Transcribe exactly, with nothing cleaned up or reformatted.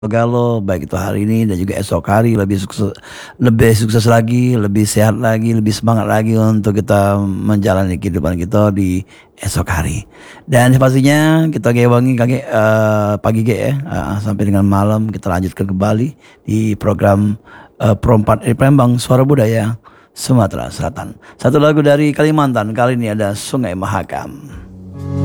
Galo, baik itu hari ini dan juga esok hari lebih sukses lebih sukses lagi, lebih sehat lagi, lebih semangat lagi untuk kita menjalani kehidupan kita di esok hari. Dan pastinya kita gewangi kaki eh, pagi ge ya, eh, sampai dengan malam kita lanjutkan kembali di program eh, Perempat di Palembang Suara Budaya Sumatera Selatan. Satu lagu dari Kalimantan, kali ini ada Sungai Mahakam.